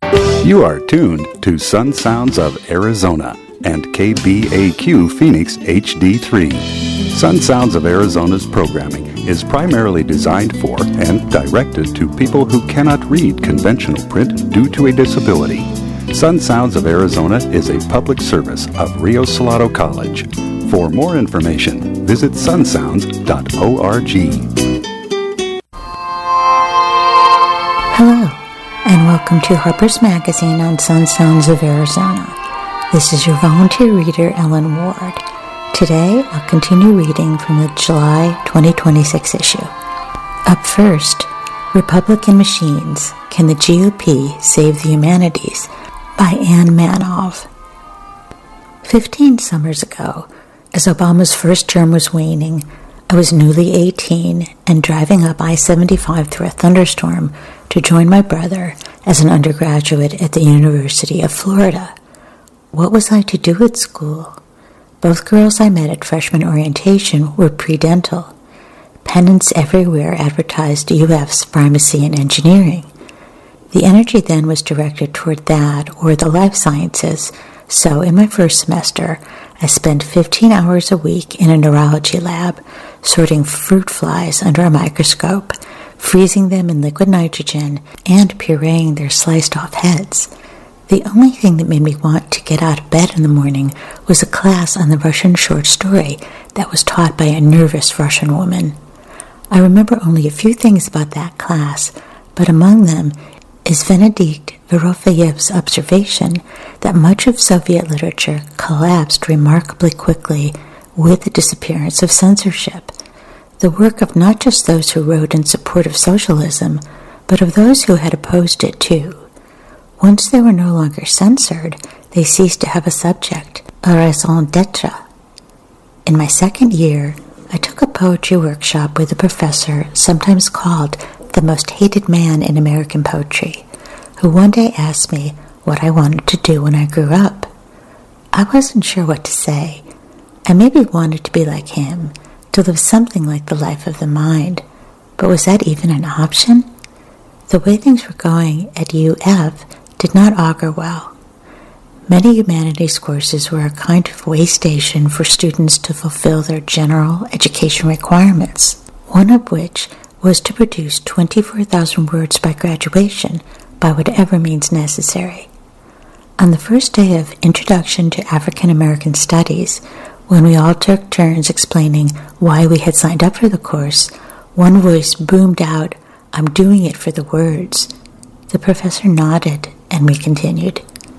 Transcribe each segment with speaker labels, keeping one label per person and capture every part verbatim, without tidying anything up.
Speaker 1: You are tuned to Sun Sounds of Arizona and K B A Q Phoenix H D three. Sun Sounds of Arizona's programming is primarily designed for and directed to people who cannot read conventional print due to a disability. Sun Sounds of Arizona is a public service of Rio Salado College. For more information, visit sun sounds dot org.
Speaker 2: Hello, and welcome to Harper's Magazine on Sun Sounds of Arizona. This is your volunteer reader, Ellen Ward. Today, I'll continue reading from the July twenty twenty-six issue. Up first, Republican Machines, Can the G O P Save the Humanities? By Anne Manov. Fifteen summers ago, as Obama's first term was waning, I was newly eighteen and driving up I seventy-five through a thunderstorm to join my brother as an undergraduate at the University of Florida. What was I to do at school? Both girls I met at freshman orientation were pre-dental. Pennants everywhere advertised U F's pharmacy and engineering. The energy then was directed toward that or the life sciences, so in my first semester, I spent fifteen hours a week in a neurology lab, sorting fruit flies under a microscope, freezing them in liquid nitrogen, and pureeing their sliced-off heads. The only thing that made me want to get out of bed in the morning was a class on the Russian short story that was taught by a nervous Russian woman. I remember only a few things about that class, but among them is Venedikt Vorofyev's observation that much of Soviet literature collapsed remarkably quickly with the disappearance of censorship, the work of not just those who wrote in support of socialism, but of those who had opposed it too. Once they were no longer censored, they ceased to have a subject, a raison d'etre. In my second year, I took a poetry workshop with a professor sometimes called the most hated man in American poetry, who one day asked me what I wanted to do when I grew up. I wasn't sure what to say. I maybe wanted to be like him, to live something like the life of the mind, but was that even an option? The way things were going at U F did not augur well. Many humanities courses were a kind of way station for students to fulfill their general education requirements, one of which was to produce twenty-four thousand words by graduation by whatever means necessary. On the first day of Introduction to African American Studies, when we all took turns explaining why we had signed up for the course, one voice boomed out, "I'm doing it for the words." The professor nodded, and we continued.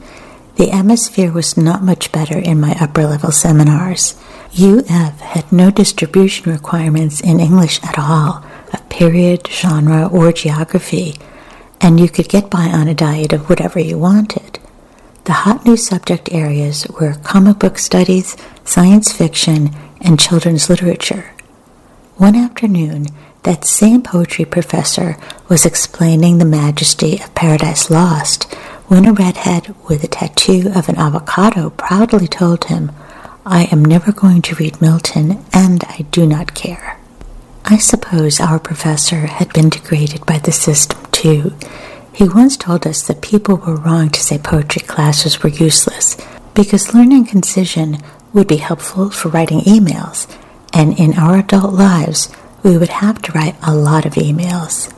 Speaker 2: The atmosphere was not much better in my upper-level seminars. U F had no distribution requirements in English at all, of period, genre, or geography, and you could get by on a diet of whatever you wanted. The hot new subject areas were comic book studies, science fiction, and children's literature. One afternoon, that same poetry professor was explaining the majesty of Paradise Lost when a redhead with a tattoo of an avocado proudly told him, "I am never going to read Milton, and I do not care." I suppose our professor had been degraded by the system, too. He once told us that people were wrong to say poetry classes were useless, because learning concision would be helpful for writing emails, and in our adult lives, we would have to write a lot of emails.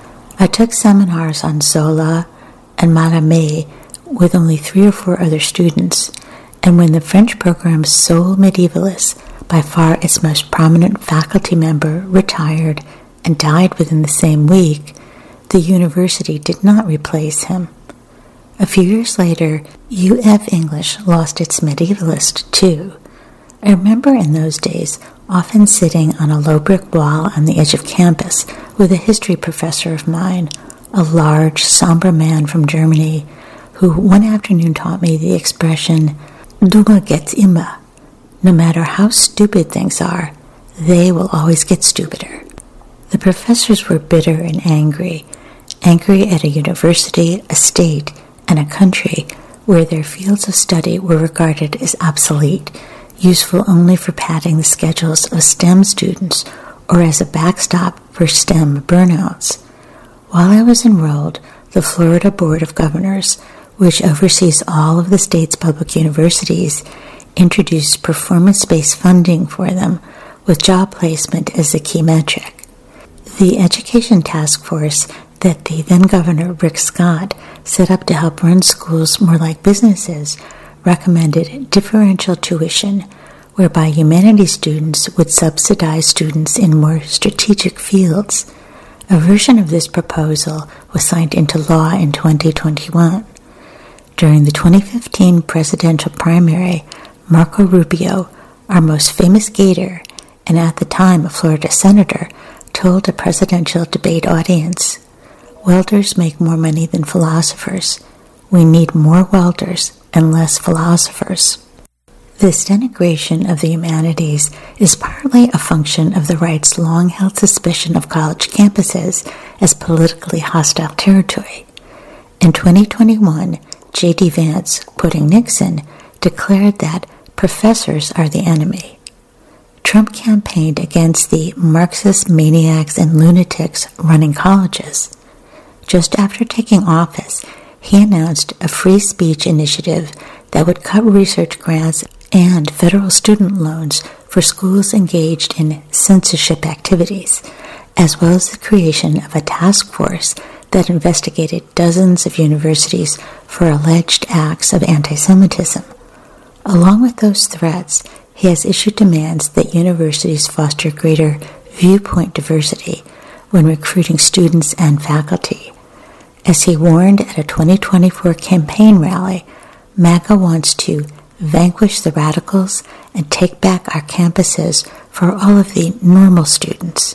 Speaker 2: I took seminars on Zola and Mallarmé with only three or four other students, and when the French program's sole medievalist, by far its most prominent faculty member, retired and died within the same week, the university did not replace him. A few years later, U F English lost its medievalist, too. I remember in those days often sitting on a low brick wall on the edge of campus with a history professor of mine, a large, somber man from Germany, who one afternoon taught me the expression, "Dummer geht's immer." No matter how stupid things are, they will always get stupider. The professors were bitter and angry, angry at a university, a state, and a country where their fields of study were regarded as obsolete, useful only for padding the schedules of STEM students or as a backstop for STEM burnouts. While I was enrolled, the Florida Board of Governors, which oversees all of the state's public universities, introduced performance-based funding for them, with job placement as the key metric. The Education Task Force that the then-Governor Rick Scott set up to help run schools more like businesses recommended differential tuition, whereby humanities students would subsidize students in more strategic fields. A version of this proposal was signed into law in twenty twenty-one. During the twenty fifteen presidential primary, Marco Rubio, our most famous Gator, and at the time a Florida senator, told a presidential debate audience, "Welders make more money than philosophers. We need more welders and less philosophers." This denigration of the humanities is partly a function of the right's long-held suspicion of college campuses as politically hostile territory. In twenty twenty-one, J D Vance, quoting Nixon, declared that professors are the enemy. Trump campaigned against the Marxist maniacs and lunatics running colleges. Just after taking office, he announced a free speech initiative that would cut research grants and federal student loans for schools engaged in censorship activities, as well as the creation of a task force that investigated dozens of universities for alleged acts of anti-Semitism. Along with those threats, he has issued demands that universities foster greater viewpoint diversity when recruiting students and faculty. As he warned at a twenty twenty-four campaign rally, MAGA wants to vanquish the radicals and take back our campuses for all of the normal students.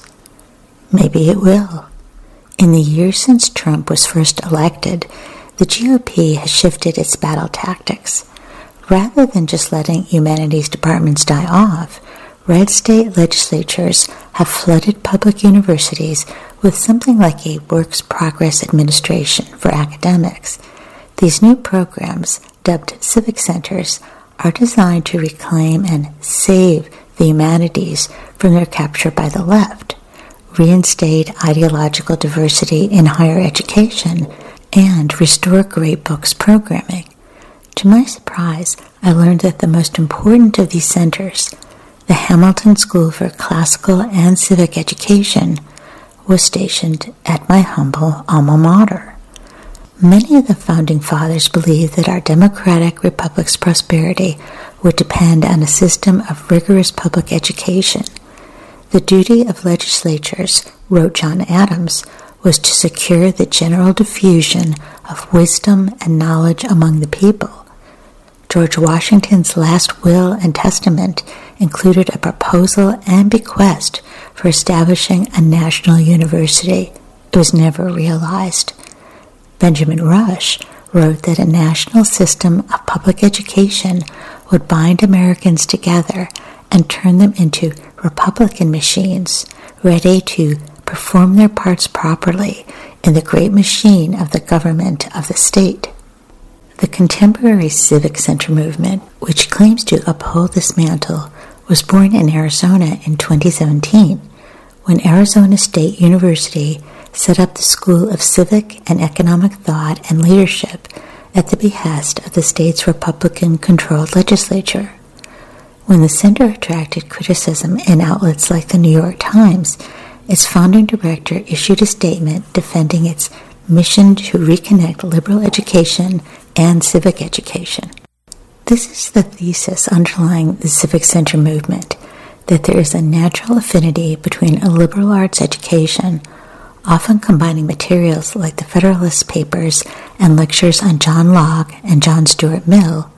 Speaker 2: Maybe it will. In the years since Trump was first elected, the G O P has shifted its battle tactics. Rather than just letting humanities departments die off, red state legislatures have flooded public universities with something like a works progress administration for academics. These new programs, dubbed civic centers, are designed to reclaim and save the humanities from their capture by the left, reinstate ideological diversity in higher education, and restore great books programming. To my surprise, I learned that the most important of these centers, the Hamilton School for Classical and Civic Education, was stationed at my humble alma mater. Many of the Founding Fathers believed that our democratic republic's prosperity would depend on a system of rigorous public education. The duty of legislatures, wrote John Adams, was to secure the general diffusion of wisdom and knowledge among the people. George Washington's last will and testament included a proposal and bequest for establishing a national university. It was never realized. Benjamin Rush wrote that a national system of public education would bind Americans together and turn them into Republican machines, ready to perform their parts properly in the great machine of the government of the state. The contemporary Civic Center movement, which claims to uphold this mantle, was born in Arizona in twenty seventeen, when Arizona State University set up the School of Civic and Economic Thought and Leadership at the behest of the state's Republican-controlled legislature. When the center attracted criticism in outlets like the New York Times, its founding director issued a statement defending its mission to reconnect liberal education and civic education. This is the thesis underlying the Civic Center movement, that there is a natural affinity between a liberal arts education, often combining materials like the Federalist Papers and lectures on John Locke and John Stuart Mill,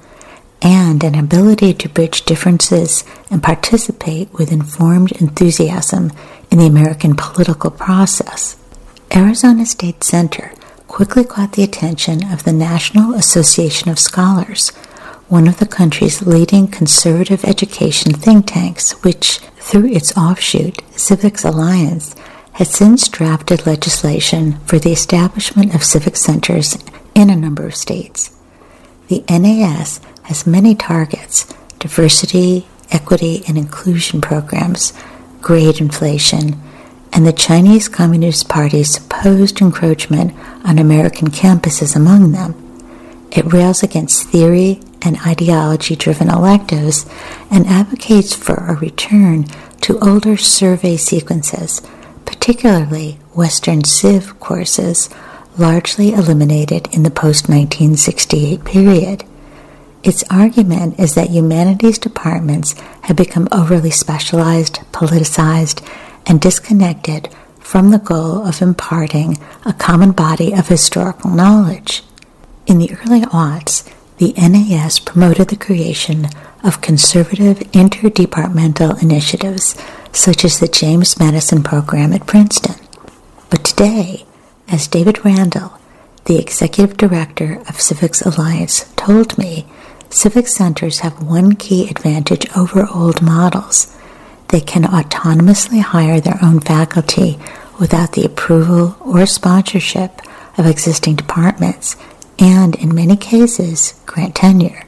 Speaker 2: and an ability to bridge differences and participate with informed enthusiasm in the American political process. Arizona State Center quickly caught the attention of the National Association of Scholars, one of the country's leading conservative education think tanks, which, through its offshoot, Civics Alliance, has since drafted legislation for the establishment of civic centers in a number of states. The N A S has many targets: diversity, equity, and inclusion programs, grade inflation, and the Chinese Communist Party's supposed encroachment on American campuses among them. It rails against theory and ideology-driven electives and advocates for a return to older survey sequences, particularly Western Civ courses, largely eliminated in the post nineteen sixty-eight period. Its argument is that humanities departments have become overly specialized, politicized, and disconnected from the goal of imparting a common body of historical knowledge. In the early aughts, the N A S promoted the creation of conservative interdepartmental initiatives such as the James Madison program at Princeton. But today, as David Randall, the executive director of Civics Alliance, told me, civic centers have one key advantage over old models. They can autonomously hire their own faculty without the approval or sponsorship of existing departments, and in many cases, grant tenure.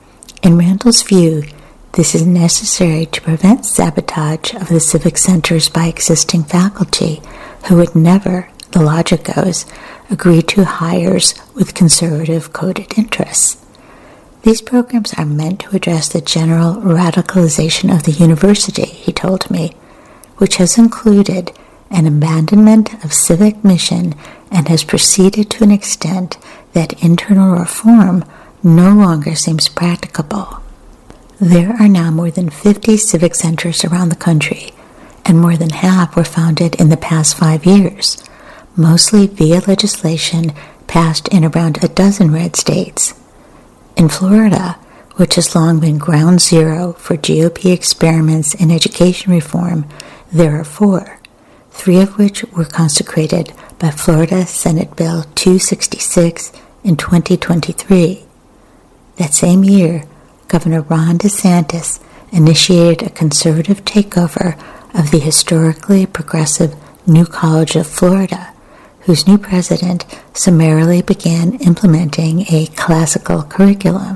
Speaker 2: In Randall's view, this is necessary to prevent sabotage of the civic centers by existing faculty who would never, the logic goes, agree to hires with conservative coded interests. These programs are meant to address the general radicalization of the university, he told me, which has included an abandonment of civic mission and has proceeded to an extent that internal reform no longer seems practicable. There are now more than fifty civic centers around the country, and more than half were founded in the past five years, mostly via legislation passed in around a dozen red states. In Florida, which has long been ground zero for G O P experiments in education reform, there are four, three of which were consecrated by Florida Senate Bill two sixty-six in twenty twenty-three. That same year, Governor Ron DeSantis initiated a conservative takeover of the historically progressive New College of Florida, whose new president summarily began implementing a classical curriculum.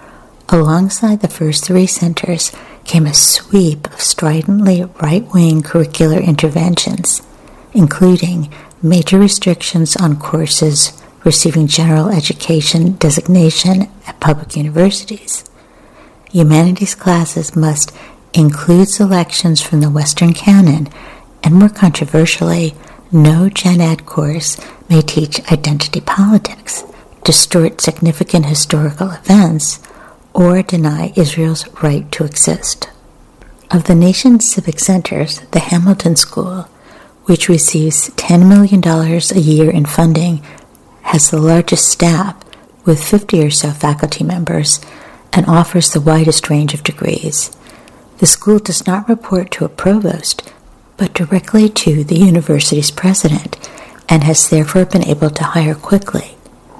Speaker 2: Alongside the first three centers came a sweep of stridently right-wing curricular interventions, including major restrictions on courses receiving general education designation at public universities. Humanities classes must include selections from the Western canon, and more controversially, no Gen Ed course may teach identity politics, distort significant historical events, or deny Israel's right to exist. Of the nation's civic centers, the Hamilton School, which receives ten million dollars a year in funding, has the largest staff, with fifty or so faculty members, and offers the widest range of degrees. The school does not report to a provost, but directly to the university's president, and has therefore been able to hire quickly.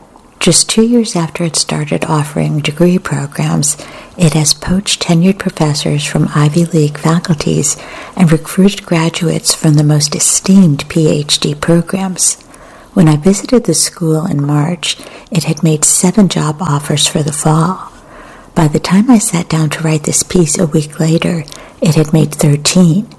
Speaker 2: Just two years after it started offering degree programs, it has poached tenured professors from Ivy League faculties and recruited graduates from the most esteemed P H D programs. When I visited the school in March, it had made seven job offers for the fall. By the time I sat down to write this piece a week later, it had made thirteen.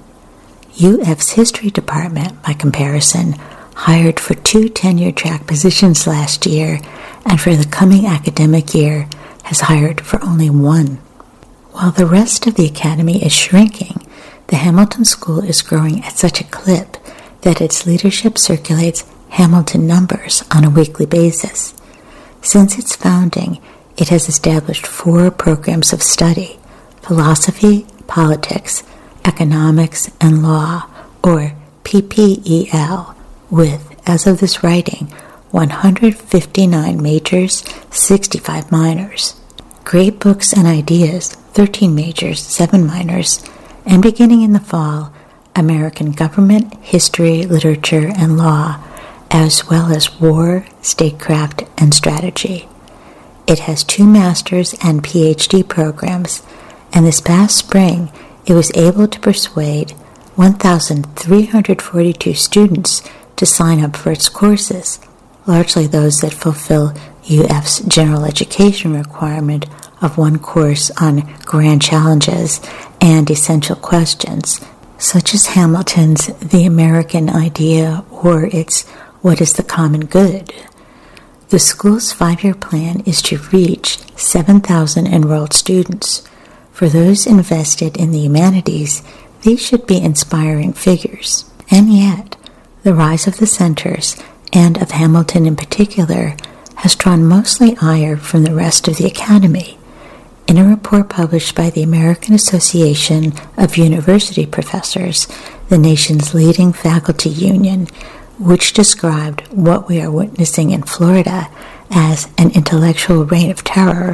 Speaker 2: U F's history department, by comparison, hired for two tenure-track positions last year, and for the coming academic year has hired for only one. While the rest of the academy is shrinking, the Hamilton School is growing at such a clip that its leadership circulates Hamilton numbers on a weekly basis. Since its founding, it has established four programs of study: philosophy, politics, economics, and law, or P P E L, with, as of this writing, one hundred fifty-nine majors, sixty-five minors. Great Books and Ideas, thirteen majors, seven minors, and beginning in the fall, American Government, History, Literature, and Law, as well as War, Statecraft, and Strategy. It has two master's and P H D programs, and this past spring it was able to persuade one thousand three hundred forty-two students to sign up for its courses, largely those that fulfill U F's general education requirement of one course on grand challenges and essential questions, such as Hamilton's The American Idea or its What is the Common Good. The school's five-year plan is to reach seven thousand enrolled students. For those invested in the humanities, these should be inspiring figures. And yet, the rise of the centers, and of Hamilton in particular, has drawn mostly ire from the rest of the academy. In a report published by the American Association of University Professors, the nation's leading faculty union, which described what we are witnessing in Florida as an intellectual reign of terror,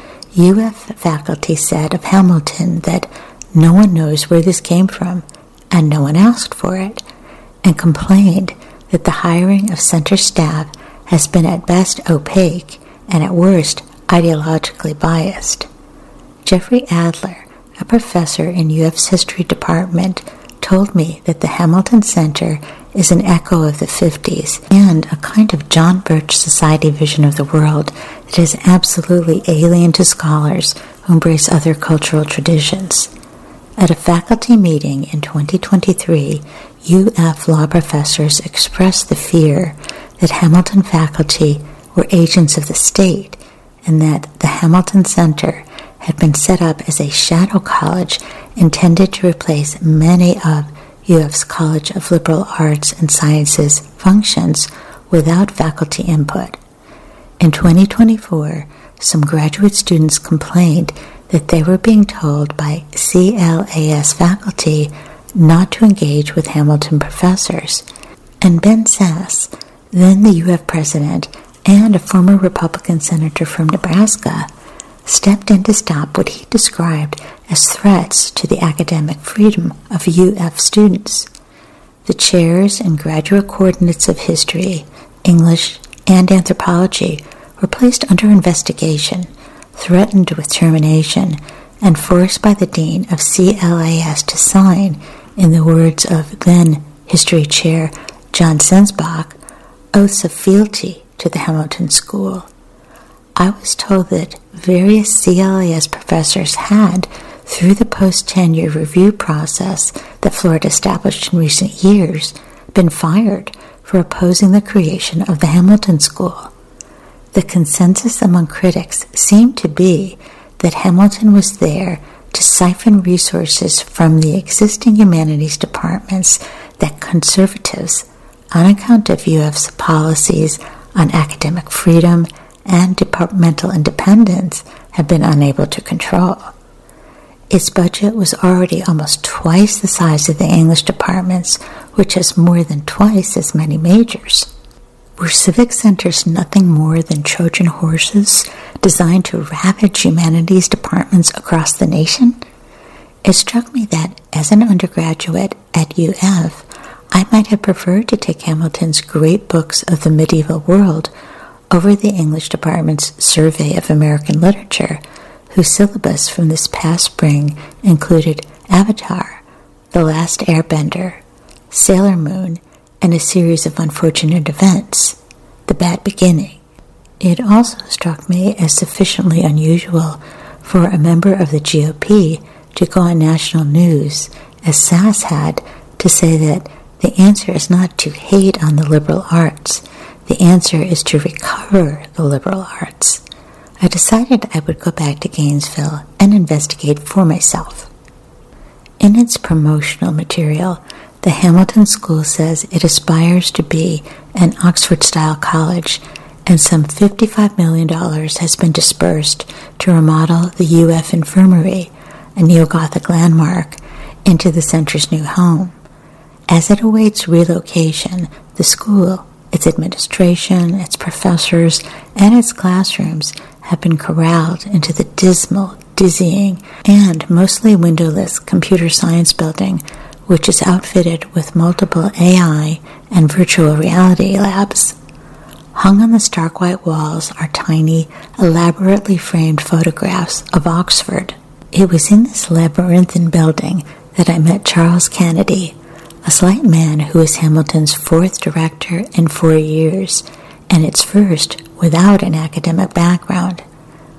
Speaker 2: U F faculty said of Hamilton that no one knows where this came from, and no one asked for it, and complained that the hiring of center staff has been at best opaque and at worst ideologically biased. Jeffrey Adler, a professor in U F's history department, told me that the Hamilton Center is an echo of the fifties and a kind of John Birch Society vision of the world that is absolutely alien to scholars who embrace other cultural traditions. At a faculty meeting in twenty twenty-three, U F law professors expressed the fear that Hamilton faculty were agents of the state and that the Hamilton Center had been set up as a shadow college intended to replace many of U F's College of Liberal Arts and Sciences functions without faculty input. In twenty twenty-four, some graduate students complained that they were being told by C L A S faculty not to engage with Hamilton professors, and Ben Sasse, then the U F president and a former Republican senator from Nebraska, stepped in to stop what he described as threats to the academic freedom of U F students. The chairs and graduate coordinates of history, English, and anthropology were placed under investigation, threatened with termination, and forced by the dean of C L A S to sign, in the words of then history chair John Sensbach, oaths of fealty to the Hamilton School. I was told that various C L A S professors had, through the post-tenure review process that Florida established in recent years, been fired for opposing the creation of the Hamilton School. The consensus among critics seemed to be that Hamilton was there to siphon resources from the existing humanities departments that conservatives, on account of U F's policies on academic freedom and departmental independence, have been unable to control. Its budget was already almost twice the size of the English department's, which has more than twice as many majors. Were civic centers nothing more than Trojan horses designed to ravage humanities departments across the nation? It struck me that, as an undergraduate at U F, I might have preferred to take Hamilton's Great Books of the Medieval World over the English department's Survey of American Literature, whose syllabus from this past spring included Avatar, The Last Airbender, Sailor Moon, and a series of unfortunate events, The Bad Beginning. It also struck me as sufficiently unusual for a member of the G O P to go on national news, as Sasse had, to say that the answer is not to hate on the liberal arts. The answer is to recover the liberal arts. I decided I would go back to Gainesville and investigate for myself. In its promotional material, the Hamilton School says it aspires to be an Oxford-style college, and some fifty-five million dollars has been dispersed to remodel the U F Infirmary, a neo-Gothic landmark, into the center's new home. As it awaits relocation, the school, its administration, its professors, and its classrooms have been corralled into the dismal, dizzying, and mostly windowless computer science building, which is outfitted with multiple A I and virtual reality labs. Hung on the stark white walls are tiny, elaborately framed photographs of Oxford. It was in this labyrinthine building that I met Charles Kennedy, a slight man who was Hamilton's fourth director in four years, and its first without an academic background.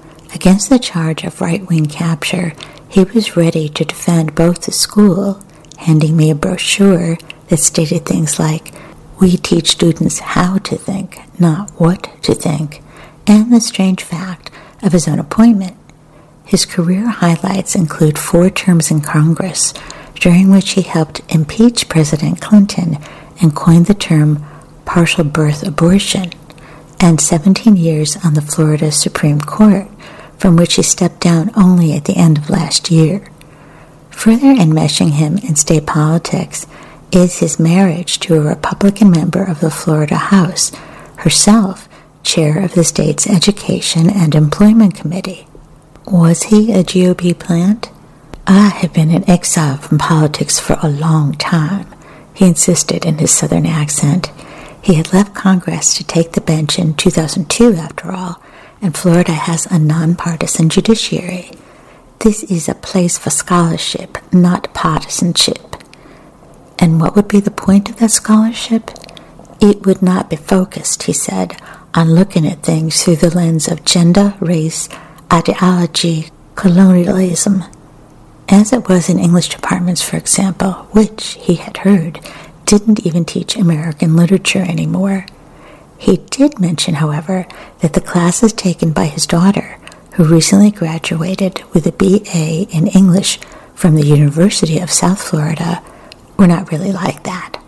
Speaker 2: Against the charge of right-wing capture, he was ready to defend both the school handing me a brochure that stated things like, "We teach students how to think, not what to think," and the strange fact of his own appointment. His career highlights include four terms in Congress, during which he helped impeach President Clinton and coined the term partial birth abortion, and seventeen years on the Florida Supreme Court, from which he stepped down only at the end of last year. Further enmeshing him in state politics is his marriage to a Republican member of the Florida House, herself chair of the state's Education and Employment Committee. Was he a G O P plant? "I have been in exile from politics for a long time," he insisted in his southern accent. He had left Congress to take the bench in two thousand two, after all, and Florida has a nonpartisan judiciary. "This is a place for scholarship, not partisanship." And what would be the point of that scholarship? It would not be focused, he said, on looking at things through the lens of gender, race, ideology, colonialism, as it was in English departments, for example, which, he had heard, didn't even teach American literature anymore. He did mention, however, that the classes taken by his daughter, who recently graduated with a B A in English from the University of South Florida, were not really like that.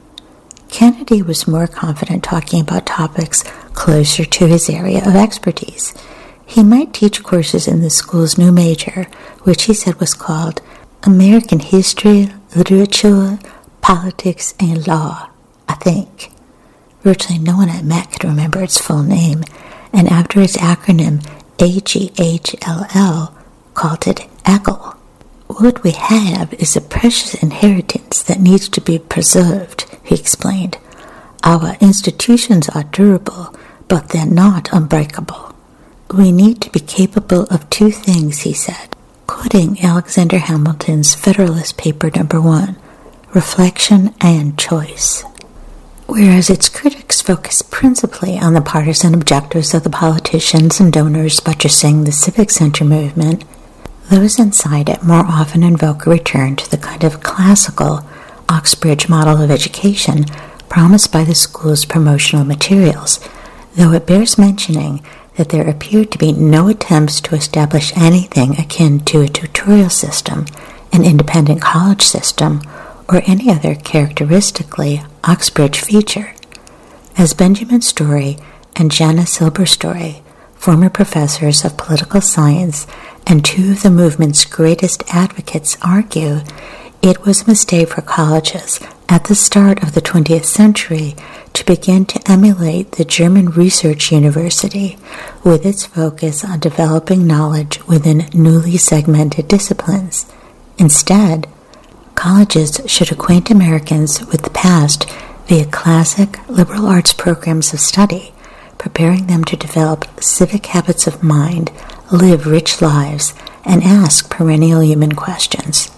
Speaker 2: Kennedy was more confident talking about topics closer to his area of expertise. He might teach courses in the school's new major, which he said was called American History, Literature, Politics, and Law, I think. Virtually no one I met could remember its full name, and after its acronym A G H L L, called it A G L. "What we have is a precious inheritance that needs to be preserved," he explained. "Our institutions are durable, but they're not unbreakable. We need to be capable of two things," he said, quoting Alexander Hamilton's Federalist Paper Number One, reflection and choice. Whereas its critics focus principally on the partisan objectives of the politicians and donors buttressing the Civic Center movement, those inside it more often invoke a return to the kind of classical Oxbridge model of education promised by the school's promotional materials, though it bears mentioning that there appeared to be no attempts to establish anything akin to a tutorial system, an independent college system, or any other characteristically Oxbridge feature. As Benjamin Story and Jana Silberstory, former professors of political science and two of the movement's greatest advocates, argue, it was a mistake for colleges at the start of the twentieth century to begin to emulate the German research university with its focus on developing knowledge within newly segmented disciplines. Instead, colleges should acquaint Americans with the past via classic liberal arts programs of study, preparing them to develop civic habits of mind, live rich lives, and ask perennial human questions.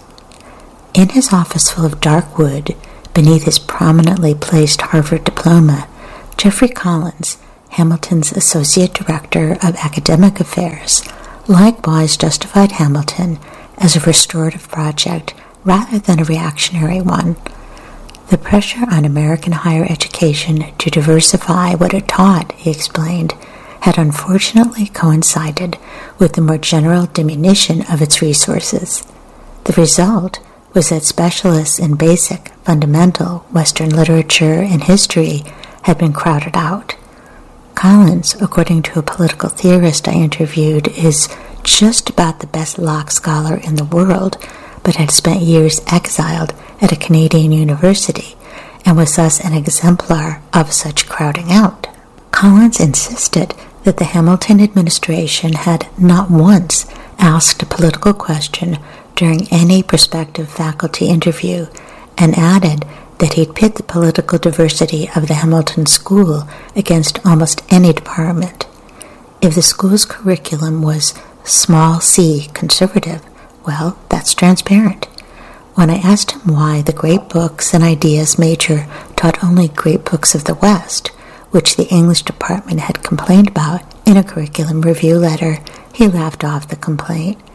Speaker 2: In his office full of dark wood, beneath his prominently placed Harvard diploma, Jeffrey Collins, Hamilton's Associate Director of Academic Affairs, likewise justified Hamilton as a restorative project rather than a reactionary one. The pressure on American higher education to diversify what it taught, he explained, had unfortunately coincided with the more general diminution of its resources. The result was that specialists in basic, fundamental Western literature and history had been crowded out. Collins, according to a political theorist I interviewed, is just about the best Locke scholar in the world, but had spent years exiled at a Canadian university and was thus an exemplar of such crowding out. Collins insisted that the Hamilton administration had not once asked a political question during any prospective faculty interview, and added that he'd pit the political diversity of the Hamilton School against almost any department. If the school's curriculum was small c conservative, well, that's transparent. When I asked him why the Great Books and Ideas major taught only great books of the West, which the English department had complained about in a curriculum review letter, he laughed off the complaint.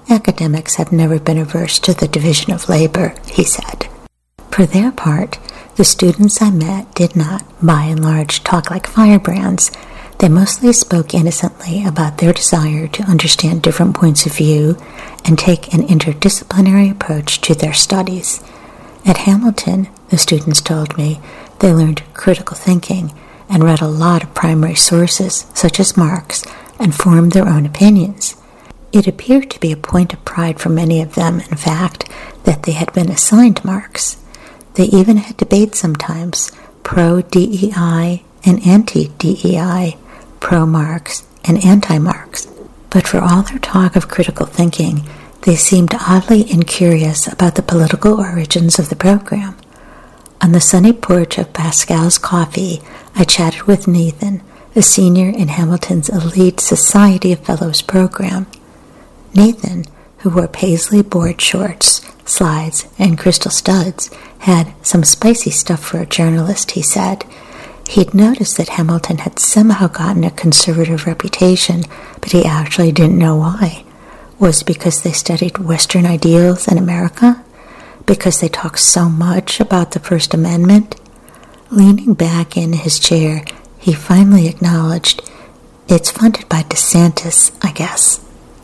Speaker 2: academics have never been averse to the division of labor, he said. For their part, the students I met did not, by and large, talk like firebrands. They mostly spoke innocently about their desire to understand different points of view and take an interdisciplinary approach to their studies. At Hamilton, the students told me, they learned critical thinking and read a lot of primary sources, such as Marx, and formed their own opinions. It appeared to be a point of pride for many of them, in fact, that they had been assigned Marx. They even had debates sometimes, pro-D E I and anti-D E I, pro-Marx and anti-Marx. But for all their talk of critical thinking, they seemed oddly incurious about the political origins of the program. On the sunny porch of Pascal's Coffee, I chatted with Nathan, a senior in Hamilton's elite Society of Fellows program. Nathan, who wore paisley board shorts, slides, and crystal studs, had some spicy stuff for a journalist, he said. He'd noticed that Hamilton had somehow gotten a conservative reputation, but he actually didn't know why. Was it because they studied Western ideals in America? Because they talked so much about the First Amendment? Leaning back in his chair, he finally acknowledged, "It's funded by DeSantis, I guess."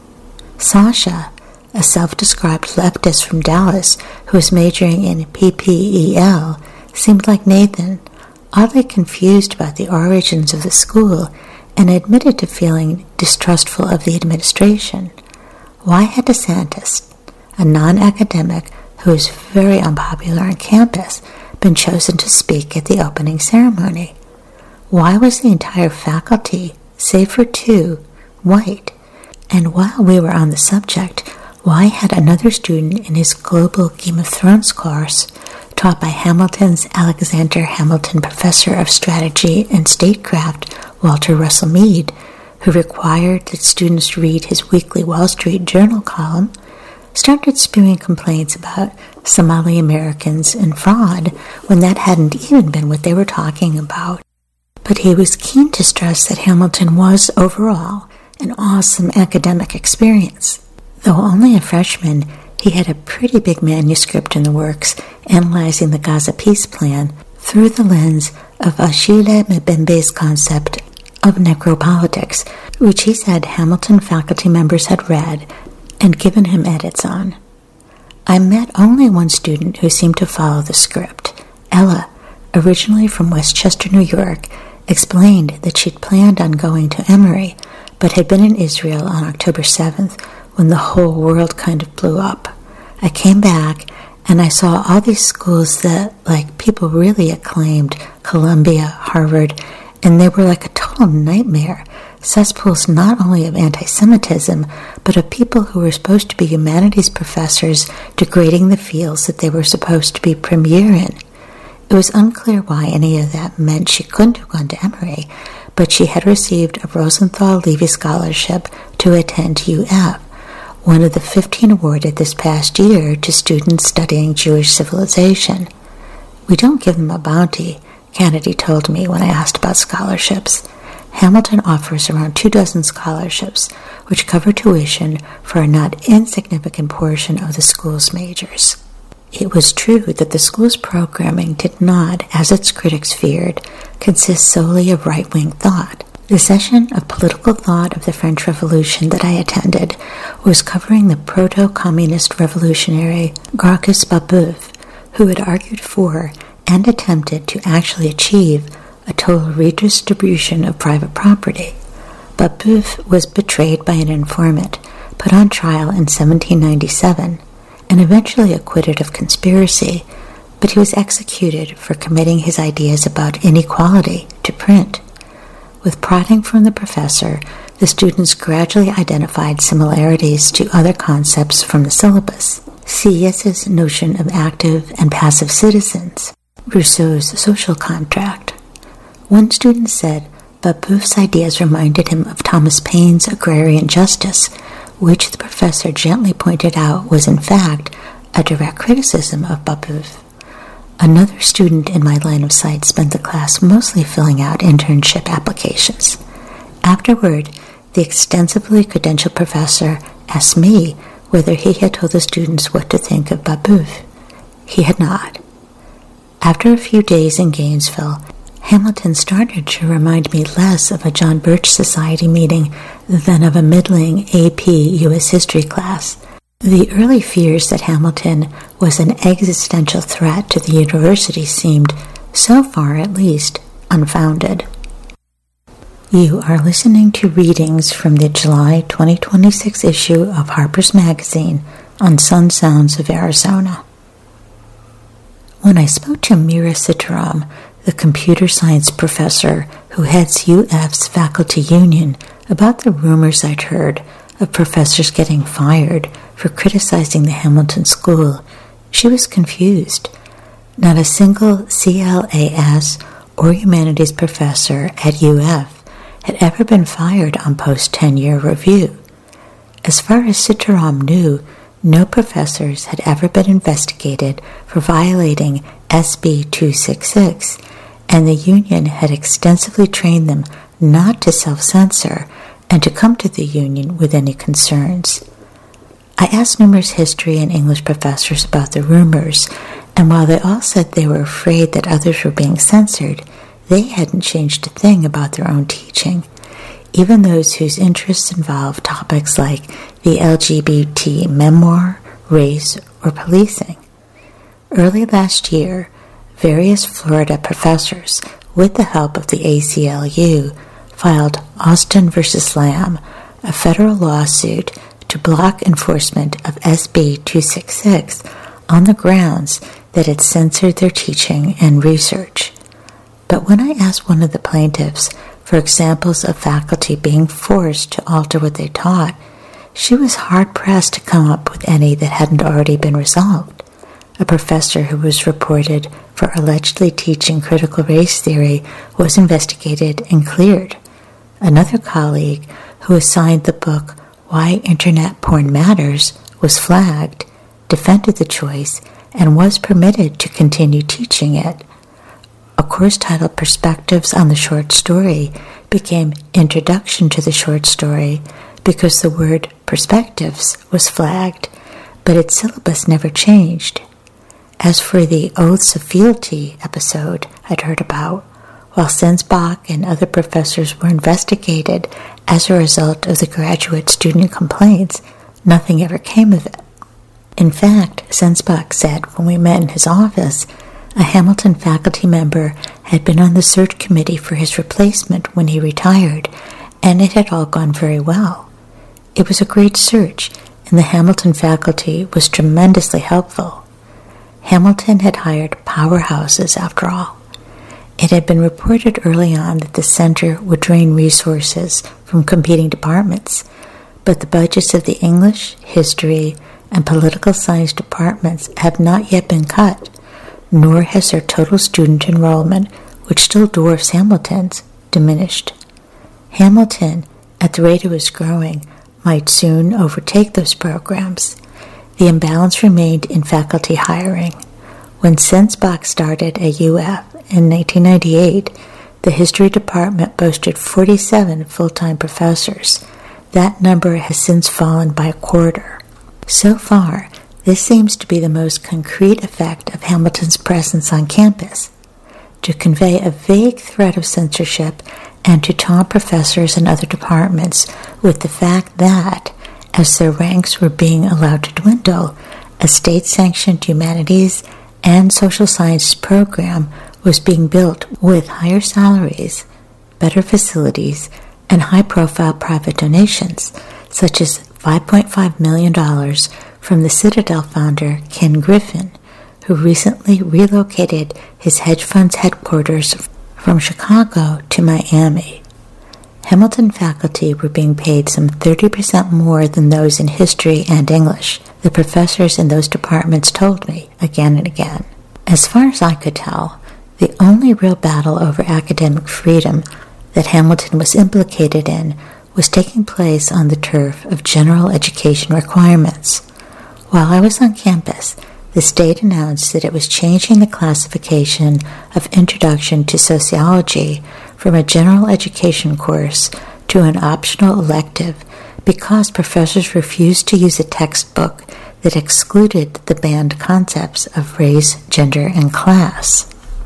Speaker 2: Sasha, a self-described leftist from Dallas who was majoring in P P E L, seemed like Nathan, oddly confused about the origins of the school, and admitted to feeling distrustful of the administration. Why had DeSantis, a non-academic who was very unpopular on campus, been chosen to speak at the opening ceremony? Why was the entire faculty, save for two, white? And while we were on the subject, why had another student in his global Game of Thrones course, taught by Hamilton's Alexander Hamilton Professor of Strategy and Statecraft, Walter Russell Mead, who required that students read his weekly Wall Street Journal column, started spewing complaints about Somali Americans and fraud when that hadn't even been what they were talking about. But he was keen to stress that Hamilton was, overall, an awesome academic experience. Though only a freshman, he had a pretty big manuscript in the works analyzing the Gaza peace plan through the lens of Achille Mbembe's concept of necropolitics, which he said Hamilton faculty members had read and given him edits on. I met only one student who seemed to follow the script. Ella, originally from Westchester, New York, explained that she'd planned on going to Emory, but had been in Israel on October seventh when the whole world kind of blew up. I came back and I saw all these schools that, like, people really acclaimed, Columbia, Harvard, and they were like a total nightmare, cesspools not only of anti-Semitism, but of people who were supposed to be humanities professors degrading the fields that they were supposed to be premier in. It was unclear why any of that meant she couldn't have gone to Emory, but she had received a Rosenthal Levy Scholarship to attend U F, one of the fifteen awarded this past year to students studying Jewish civilization. We don't give them a bounty, Kennedy told me when I asked about scholarships. Hamilton offers around two dozen scholarships, which cover tuition for a not insignificant portion of the school's majors. It was true that the school's programming did not, as its critics feared, consist solely of right-wing thought. The session of political thought of the French Revolution that I attended was covering the proto-communist revolutionary Gracchus Babeuf, who had argued for and attempted to actually achieve a total redistribution of private property. Babeuf was betrayed by an informant, put on trial in seventeen ninety-seven, and eventually acquitted of conspiracy, but he was executed for committing his ideas about inequality to print. With prodding from the professor, the students gradually identified similarities to other concepts from the syllabus. Sieyes's notion of active and passive citizens, Rousseau's social contract. One student said Babeuf's ideas reminded him of Thomas Paine's agrarian justice, which the professor gently pointed out was in fact a direct criticism of Babeuf. Another student in my line of sight spent the class mostly filling out internship applications. Afterward, the extensively credentialed professor asked me whether he had told the students what to think of Babeuf. He had not. After a few days in Gainesville, Hamilton started to remind me less of a John Birch Society meeting than of a middling A P U S history class. The early fears that Hamilton was an existential threat to the university seemed, so far at least, unfounded. You are listening to readings from the July twenty twenty-six issue of Harper's Magazine on Sun Sounds of Arizona. When I spoke to Mira Sitaram, the computer science professor who heads U F's faculty union, about the rumors I'd heard of professors getting fired for criticizing the Hamilton School, she was confused. Not a single C L A S or humanities professor at U F had ever been fired on post-tenure review. As far as Sitaram knew, no professors had ever been investigated for violating S B two sixty-six, and the union had extensively trained them not to self-censor and to come to the union with any concerns. I asked numerous history and English professors about the rumors, and while they all said they were afraid that others were being censored, they hadn't changed a thing about their own teaching, even those whose interests involved topics like the L G B T memoir, race, or policing. Early last year, various Florida professors, with the help of the A C L U, filed Austin versus Lamb, a federal lawsuit to block enforcement of S B two sixty-six on the grounds that it censored their teaching and research. But when I asked one of the plaintiffs for examples of faculty being forced to alter what they taught, she was hard-pressed to come up with any that hadn't already been resolved. A professor who was reported for allegedly teaching critical race theory was investigated and cleared. Another colleague, who assigned the book Why Internet Porn Matters, was flagged, defended the choice, and was permitted to continue teaching it. A course titled Perspectives on the Short Story became Introduction to the Short Story because the word perspectives was flagged, but its syllabus never changed. As for the Oaths of Fealty episode I'd heard about, while Sensbach and other professors were investigated as a result of the graduate-student complaints, nothing ever came of it. In fact, Sensbach said when we met in his office, a Hamilton faculty member had been on the search committee for his replacement when he retired, and it had all gone very well. It was a great search, and the Hamilton faculty was tremendously helpful. Hamilton had hired powerhouses, after all. It had been reported early on that the center would drain resources from competing departments, but the budgets of the English, history, and political science departments have not yet been cut, nor has their total student enrollment, which still dwarfs Hamilton's, diminished. Hamilton, at the rate it was growing, might soon overtake those programs. The imbalance remained in faculty hiring. When Sensbach started at U F in nineteen ninety-eight, the history department boasted forty-seven full-time professors. That number has since fallen by a quarter. So far, this seems to be the most concrete effect of Hamilton's presence on campus, to convey a vague threat of censorship and to taunt professors and other departments with the fact that, as their ranks were being allowed to dwindle, a state-sanctioned humanities and social sciences program was being built with higher salaries, better facilities, and high-profile private donations, such as five point five million dollars from the Citadel founder Ken Griffin, who recently relocated his hedge fund's headquarters from Chicago to Miami. Hamilton faculty were being paid some thirty percent more than those in history and English, the professors in those departments told me again and again. As far as I could tell, the only real battle over academic freedom that Hamilton was implicated in was taking place on the turf of general education requirements. While I was on campus, the state announced that it was changing the classification of Introduction to Sociology from a general education course to an optional elective because professors refused to use a textbook that excluded the banned concepts of race, gender, and class.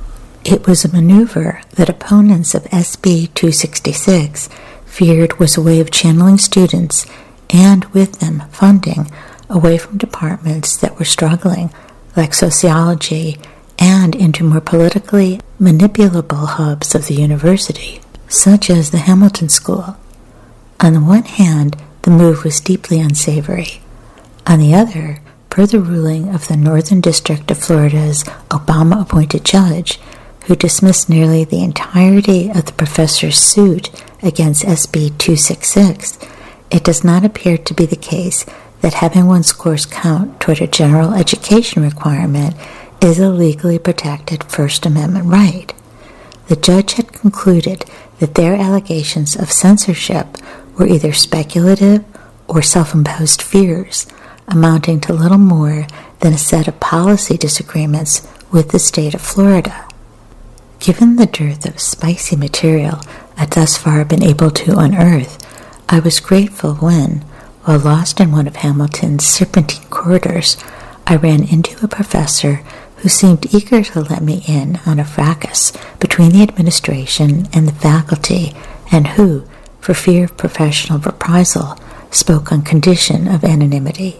Speaker 2: It was a maneuver that opponents of S B two sixty-six feared was a way of channeling students, and with them funding, away from departments that were struggling, like sociology, and into more politically manipulable hubs of the university, such as the Hamilton School. On the one hand, the move was deeply unsavory. On the other, per the ruling of the Northern District of Florida's Obama-appointed judge, who dismissed nearly the entirety of the professor's suit against S B two sixty-six, it does not appear to be the case that having one's scores count toward a general education requirement is a legally protected First Amendment right. The judge had concluded that their allegations of censorship were either speculative or self-imposed fears, amounting to little more than a set of policy disagreements with the state of Florida. Given the dearth of spicy material I'd thus far been able to unearth, I was grateful when, while lost in one of Hamilton's serpentine corridors, I ran into a professor who seemed eager to let me in on a fracas between the administration and the faculty, and who, for fear of professional reprisal, spoke on condition of anonymity.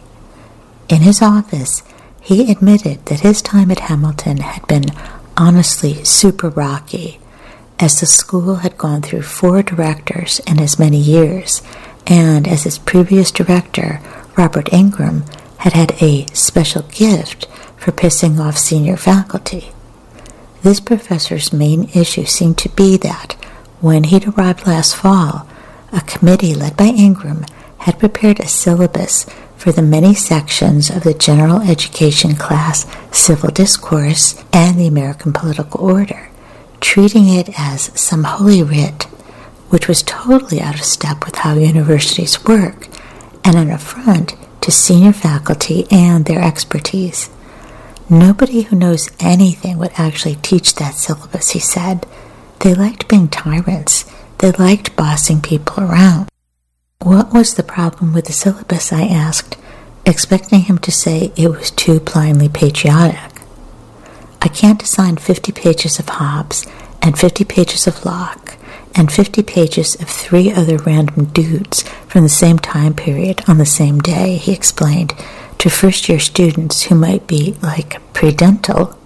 Speaker 2: In his office, he admitted that his time at Hamilton had been honestly super rocky, as the school had gone through four directors in as many years, and as its previous director, Robert Ingram, had had a special gift for pissing off senior faculty. This professor's main issue seemed to be that, when he'd arrived last fall, a committee led by Ingram had prepared a syllabus for the many sections of the general education class Civil Discourse and the American Political Order, treating it as some holy writ, which was totally out of step with how universities work, and an affront to senior faculty and their expertise. Nobody who knows anything would actually teach that syllabus, he said. They liked being tyrants. They liked bossing people around. What was the problem with the syllabus, I asked, expecting him to say it was too blindly patriotic. I can't assign fifty pages of Hobbes and fifty pages of Locke and fifty pages of three other random dudes from the same time period on the same day, he explained, to first-year students who might be, like, pre-dental.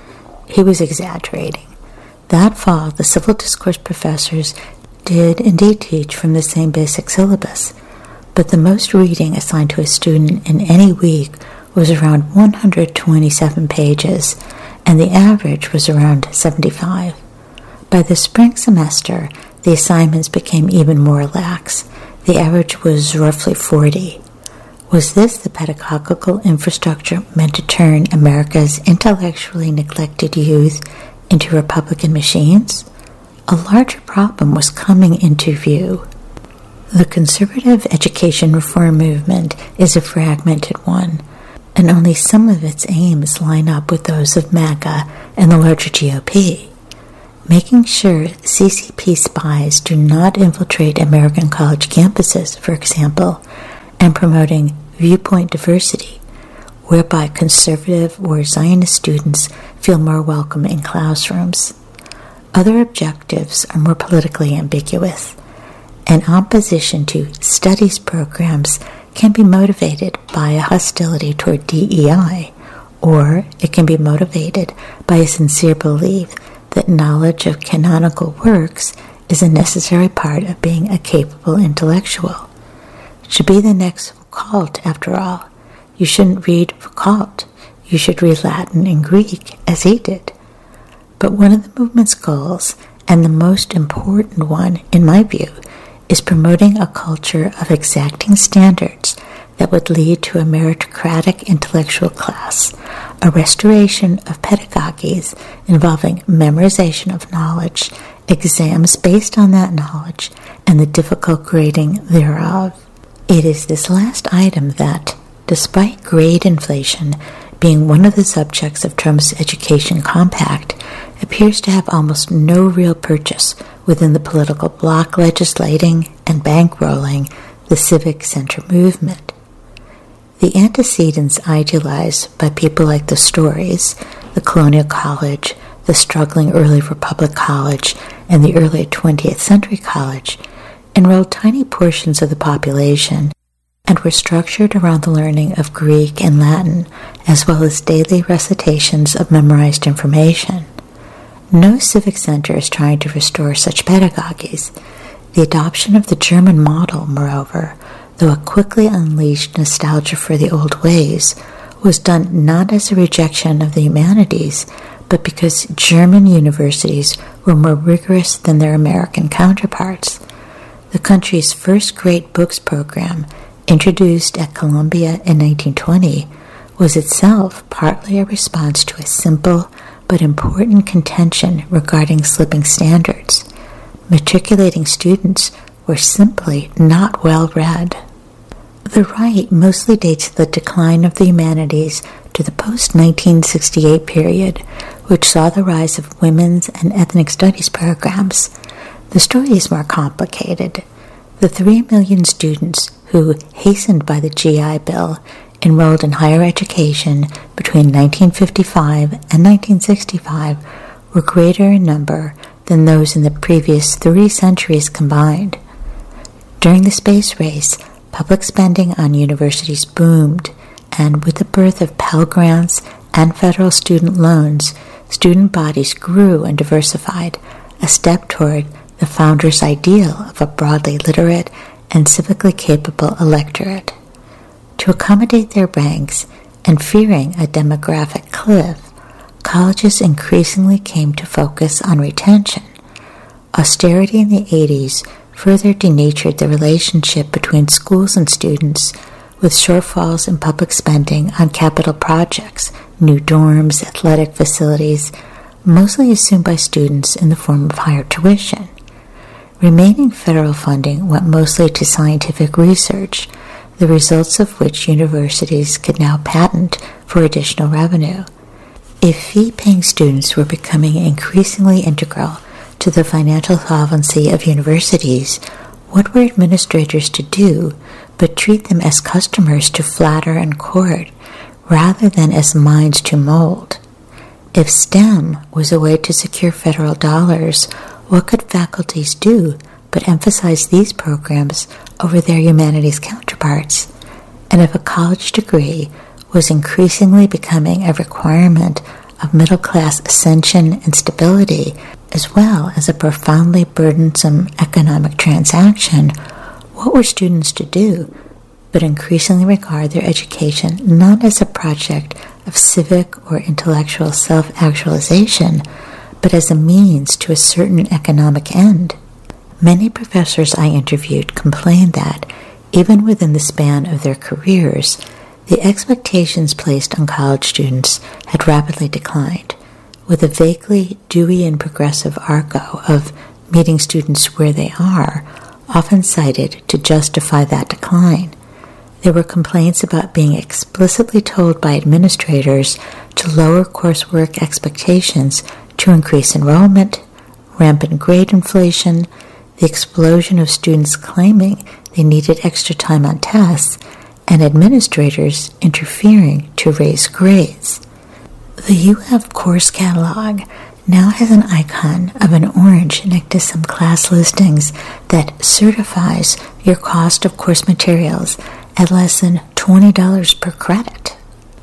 Speaker 2: He was exaggerating. That fall, the Civil Discourse professors did indeed teach from the same basic syllabus, but the most reading assigned to a student in any week was around one hundred twenty-seven pages, and the average was around seventy-five. By the spring semester, the assignments became even more lax. The average was roughly forty. Was this the pedagogical infrastructure meant to turn America's intellectually neglected youth into Republican machines? A larger problem was coming into view. The conservative education reform movement is a fragmented one, and only some of its aims line up with those of MAGA and the larger G O P. Making sure C C P spies do not infiltrate American college campuses, for example, and promoting viewpoint diversity, whereby conservative or Zionist students feel more welcome in classrooms. Other objectives are more politically ambiguous. An opposition to studies programs can be motivated by a hostility toward D E I, or it can be motivated by a sincere belief that knowledge of canonical works is a necessary part of being a capable intellectual. It should be the next Foucault, after all. You shouldn't read Foucault. You should read Latin and Greek, as he did. But one of the movement's goals, and the most important one, in my view, is promoting a culture of exacting standards that would lead to a meritocratic intellectual class, a restoration of pedagogies involving memorization of knowledge, exams based on that knowledge, and the difficult grading thereof. It is this last item that, despite grade inflation being one of the subjects of Trump's education compact, appears to have almost no real purchase within the political bloc legislating and bankrolling the civic center movement. The antecedents idealized by people like the Storys, the Colonial College, the struggling early Republic College, and the early twentieth Century College enrolled tiny portions of the population and were structured around the learning of Greek and Latin, as well as daily recitations of memorized information. No civic center is trying to restore such pedagogies. The adoption of the German model, moreover, though it quickly unleashed nostalgia for the old ways, was done not as a rejection of the humanities, but because German universities were more rigorous than their American counterparts. The country's first Great Books program, introduced at Columbia in nineteen twenty, was itself partly a response to a simple but important contention regarding slipping standards. Matriculating students were simply not well read. The right mostly dates the decline of the humanities to the post-nineteen sixty-eight period, which saw the rise of women's and ethnic studies programs. The story is more complicated. The three million students who, hastened by the G I Bill, enrolled in higher education between nineteen fifty-five and nineteen sixty-five were greater in number than those in the previous three centuries combined. During the space race, public spending on universities boomed, and with the birth of Pell Grants and federal student loans, student bodies grew and diversified, a step toward the founders' ideal of a broadly literate and civically capable electorate. To accommodate their ranks, and fearing a demographic cliff, colleges increasingly came to focus on retention. Austerity in the eighties further denatured the relationship between schools and students, with shortfalls in public spending on capital projects, new dorms, athletic facilities, mostly assumed by students in the form of higher tuition. Remaining federal funding went mostly to scientific research, the results of which universities could now patent for additional revenue. If fee-paying students were becoming increasingly integral to the financial solvency of universities, what were administrators to do but treat them as customers to flatter and court, rather than as minds to mold? If STEM was a way to secure federal dollars, what could faculties do but emphasize these programs over their humanities counterparts? And if a college degree was increasingly becoming a requirement of middle-class ascension and stability, as well as a profoundly burdensome economic transaction, what were students to do but increasingly regard their education not as a project of civic or intellectual self-actualization, but as a means to a certain economic end? Many professors I interviewed complained that, even within the span of their careers, the expectations placed on college students had rapidly declined, with a vaguely Deweyan progressive arco of meeting students where they are often cited to justify that decline. There were complaints about being explicitly told by administrators to lower coursework expectations to increase enrollment, rampant grade inflation, the explosion of students claiming they needed extra time on tests, and administrators interfering to raise grades. The U F course catalog now has an icon of an orange next to some class listings that certifies your cost of course materials at less than twenty dollars per credit.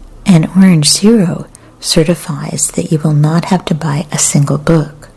Speaker 2: An orange zero certifies that you will not have to buy a single book.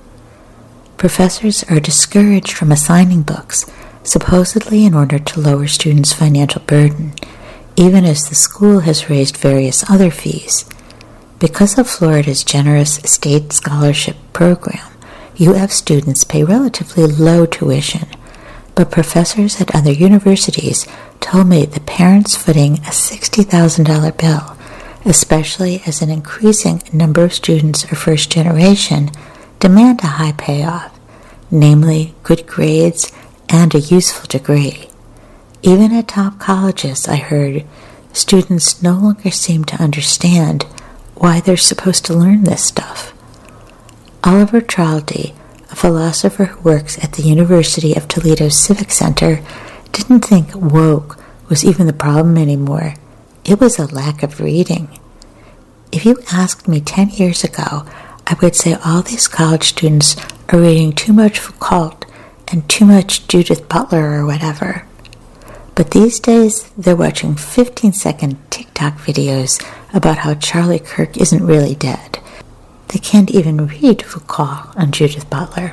Speaker 2: Professors are discouraged from assigning books, supposedly in order to lower students' financial burden, even as the school has raised various other fees. Because of Florida's generous state scholarship program, U F students pay relatively low tuition, but professors at other universities told me the parents footing a sixty thousand dollars bill, especially as an increasing number of students are first generation, demand a high payoff, namely good grades and a useful degree. Even at top colleges, I heard, students no longer seem to understand why they're supposed to learn this stuff. Oliver Traldi, a philosopher who works at the University of Toledo's Civic Center, didn't think woke was even the problem anymore. It was a lack of reading. If you asked me ten years ago, I would say all these college students are reading too much Foucault and too much Judith Butler or whatever. But these days, they're watching fifteen-second TikTok videos about how Charlie Kirk isn't really dead. They can't even read Foucault and Judith Butler.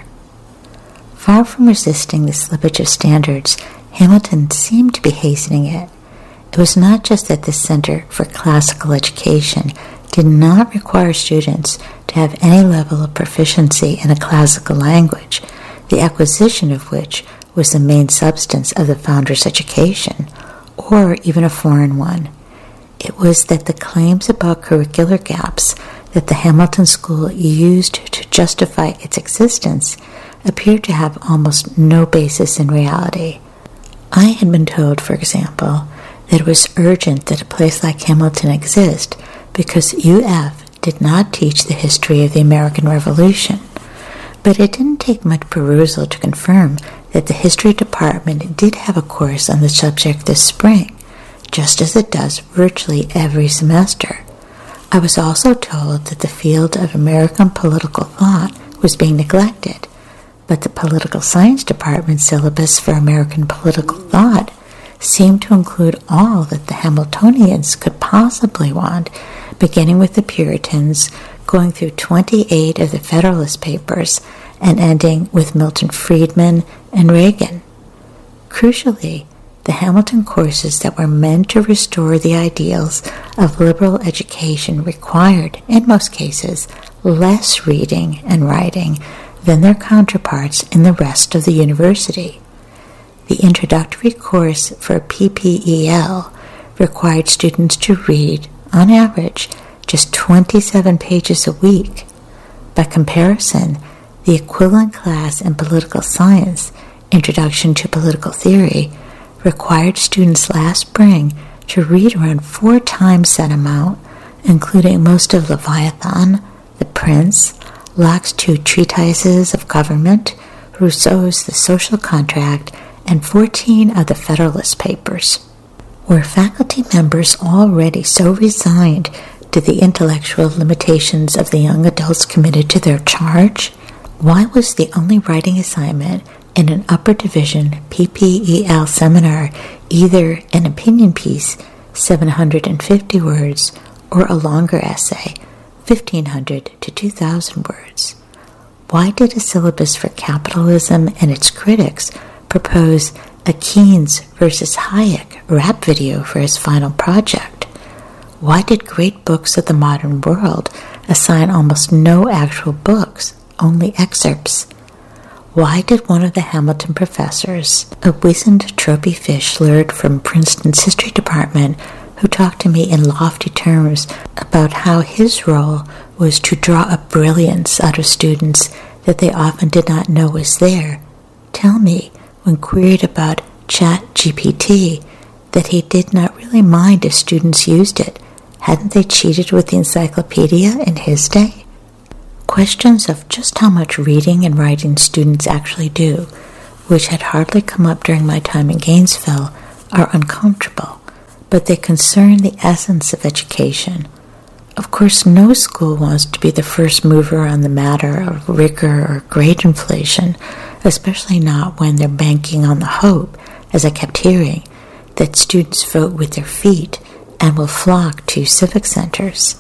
Speaker 2: Far from resisting the slippage of standards, Hamilton seemed to be hastening it. It was not just that the Center for Classical Education did not require students to have any level of proficiency in a classical language, the acquisition of which was the main substance of the founder's education, or even a foreign one. It was that the claims about curricular gaps that the Hamilton School used to justify its existence appeared to have almost no basis in reality. I had been told, for example, that it was urgent that a place like Hamilton exist because U F did not teach the history of the American Revolution. But it didn't take much perusal to confirm that the history department did have a course on the subject this spring, just as it does virtually every semester. I was also told that the field of American political thought was being neglected, but the political science department syllabus for American political thought seemed to include all that the Hamiltonians could possibly want, beginning with the Puritans, going through twenty-eight of the Federalist Papers, and ending with Milton Friedman and Reagan. Crucially, the Hamilton courses that were meant to restore the ideals of liberal education required, in most cases, less reading and writing than their counterparts in the rest of the university. The introductory course for P P E L required students to read, on average, just twenty-seven pages a week. By comparison, the equivalent class in political science, Introduction to Political Theory, required students last spring to read around four times that amount, including most of Leviathan, The Prince, Locke's two treatises of government, Rousseau's The Social Contract, and fourteen of the Federalist Papers. Were faculty members already so resigned to the intellectual limitations of the young adults committed to their charge? Why was the only writing assignment in an upper division P P E L seminar either an opinion piece, seven hundred fifty words, or a longer essay, fifteen hundred to two thousand words? Why did a syllabus for capitalism and its critics propose a Keynes versus Hayek rap video for his final project? Why did great books of the modern world assign almost no actual books, only excerpts? Why did one of the Hamilton professors, a wizened trophy fish lured from Princeton's history department, who talked to me in lofty terms about how his role was to draw up brilliance out of students that they often did not know was there, tell me, when queried about Chat G P T, that he did not really mind if students used it? Hadn't they cheated with the encyclopedia in his day? Questions of just how much reading and writing students actually do, which had hardly come up during my time in Gainesville, are uncomfortable, but they concern the essence of education. Of course, no school wants to be the first mover on the matter of rigor or grade inflation, especially not when they're banking on the hope, as I kept hearing, that students vote with their feet and will flock to civic centers.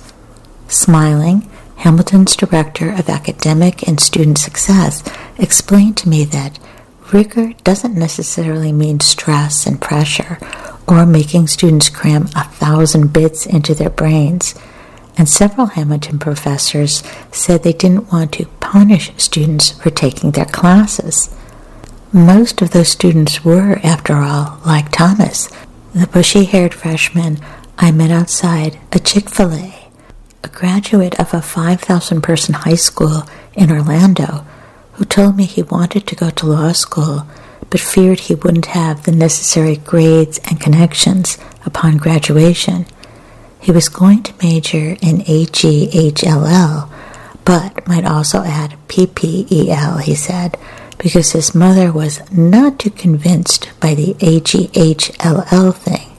Speaker 2: Smiling, Hamilton's director of academic and student success explained to me that rigor doesn't necessarily mean stress and pressure or making students cram a thousand bits into their brains, and several Hamilton professors said they didn't want to punish students for taking their classes. Most of those students were, after all, like Thomas, the bushy-haired freshman I met outside a Chick-fil-A, a graduate of a five thousand person high school in Orlando, who told me he wanted to go to law school but feared he wouldn't have the necessary grades and connections upon graduation. He was going to major in A G H L L, but might also add P P E L, he said, because his mother was not too convinced by the A G H L L thing.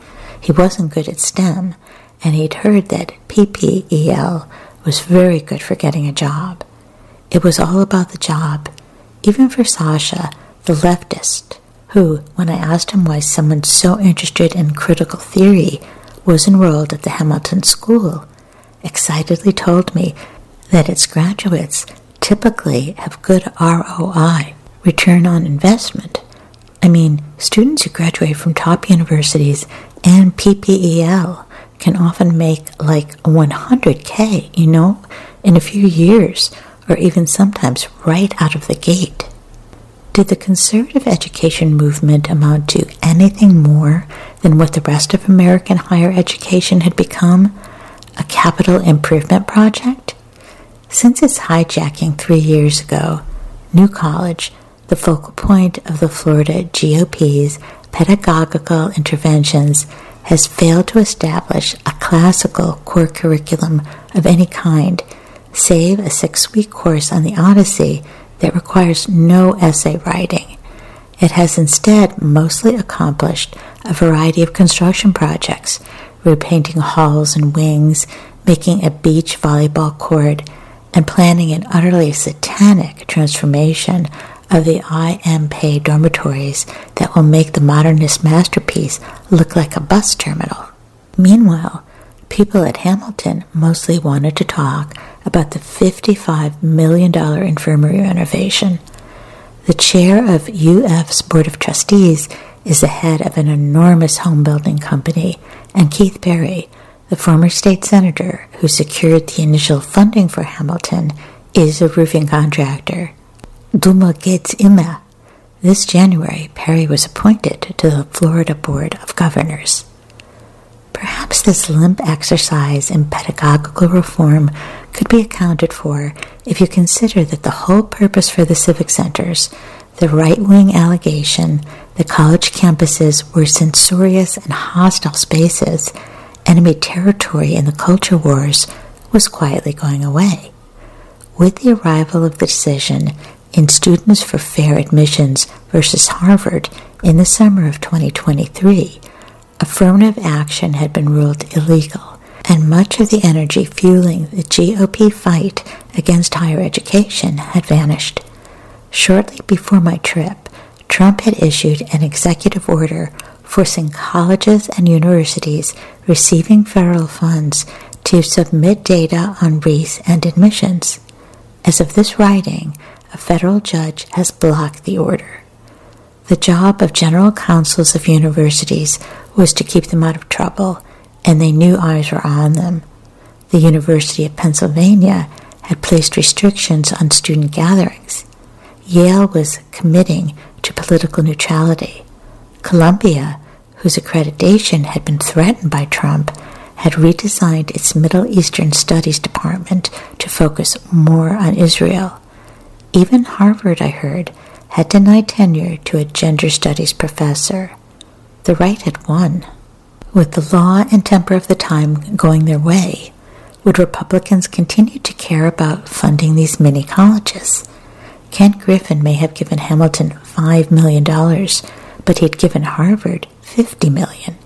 Speaker 2: He wasn't good at STEM, and he'd heard that P P E L was very good for getting a job. It was all about the job, even for Sasha, the leftist, who, when I asked him why someone so interested in critical theory was enrolled at the Hamilton School, excitedly told me that its graduates typically have good R O I, return on investment. I mean, students who graduate from top universities and P P E L can often make like one hundred K, you know, in a few years, or even sometimes right out of the gate. Did the conservative education movement amount to anything more than what the rest of American higher education had become? A capital improvement project? Since its hijacking three years ago, New College, the focal point of the Florida G O P's pedagogical interventions, has failed to establish a classical core curriculum of any kind, save a six-week course on the Odyssey that requires no essay writing. It has instead mostly accomplished a variety of construction projects, repainting halls and wings, making a beach volleyball court, and planning an utterly satanic transformation of the I M P A dormitories that will make the modernist masterpiece look like a bus terminal. Meanwhile, people at Hamilton mostly wanted to talk about the fifty-five million dollars infirmary renovation. The chair of U F's Board of Trustees is the head of an enormous home building company, and Keith Berry, the former state senator who secured the initial funding for Hamilton, is a roofing contractor. Duma geht's immer. This January, Perry was appointed to the Florida Board of Governors. Perhaps this limp exercise in pedagogical reform could be accounted for if you consider that the whole purpose for the civic centers, the right-wing allegation that college campuses were censorious and hostile spaces, enemy territory in the culture wars, was quietly going away. With the arrival of the decision in Students for Fair Admissions versus Harvard in the summer of twenty twenty-three, affirmative action had been ruled illegal, and much of the energy fueling the G O P fight against higher education had vanished. Shortly before my trip, Trump had issued an executive order forcing colleges and universities receiving federal funds to submit data on race and admissions. As of this writing, a federal judge has blocked the order. The job of general counsels of universities was to keep them out of trouble, and they knew eyes were on them. The University of Pennsylvania had placed restrictions on student gatherings. Yale was committing to political neutrality. Columbia, whose accreditation had been threatened by Trump, had redesigned its Middle Eastern Studies department to focus more on Israel. Even Harvard, I heard, had denied tenure to a gender studies professor. The right had won. With the law and temper of the time going their way, would Republicans continue to care about funding these mini colleges? Kent Griffin may have given Hamilton five million dollars, but he'd given Harvard fifty million dollars.